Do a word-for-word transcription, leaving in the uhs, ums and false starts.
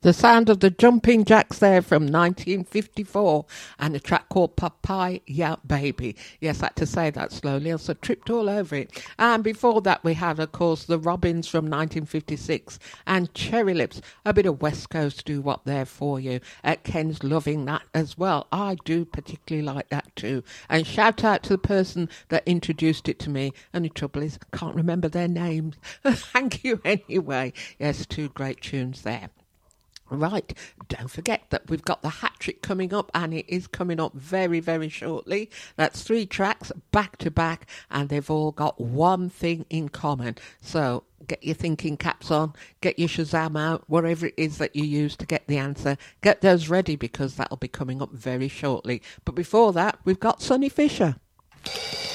The sound of the Jumping Jacks there from nineteen fifty-four, and a track called Papaya Baby. Yes, I had to say that slowly, else I tripped all over it. And before that we had, of course, the Robins from nineteen fifty-six and Cherry Lips, a bit of West Coast doo-wop there for you. Uh, Ken's loving that as well. I do particularly like that too. And shout out to the person that introduced it to me. And the trouble is, I can't remember their names. Thank you anyway. Yes, two great tunes there. Right, don't forget that we've got the hat trick coming up, and it is coming up very, very shortly. That's three tracks back to back, and they've all got one thing in common. So get your thinking caps on, get your Shazam out, whatever it is that you use to get the answer. Get those ready, because that'll be coming up very shortly. But before that, we've got Sonny Fisher.